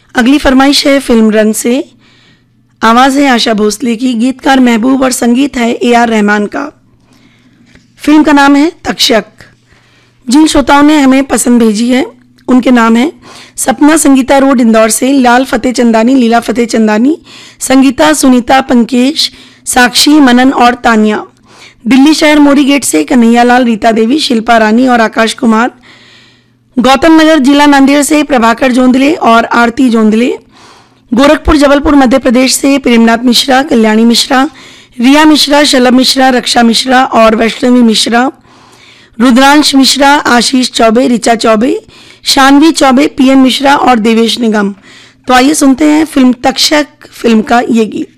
अगली फरमाइश है फिल्म रन से। आवाज़ है आशा भोसले की, गीतकार महबूब और संगीत है AR रहमान का। फिल्म का नाम है तक्षक। जिन श्रोताओं ने हमें पसंद भेजी है उनके नाम है सपना संगीता रोड इंदौर से, लाल फतेह चंदानी, लीला फतेह चंदानी, संगीता, सुनीता, पंकेश, साक्षी, मनन और तानिया। दिल्ली शहर मोरी गेट से कन्हैया लाल, रीता देवी, शिल्पा रानी और आकाश कुमार। गौतम नगर जिला नांदेड़ से प्रभाकर जोंदले और आरती जोंदले। गोरखपुर जबलपुर मध्य प्रदेश से प्रेमनाथ मिश्रा, कल्याणी मिश्रा, रिया मिश्रा, शलभ मिश्रा, रक्षा मिश्रा और वैष्णवी मिश्रा। रुद्रांश मिश्रा, आशीष चौबे, ऋचा चौबे, शानवी चौबे, PM मिश्रा और देवेश निगम। तो आइए सुनते हैं फिल्म तक्षक फिल्म का ये गीत।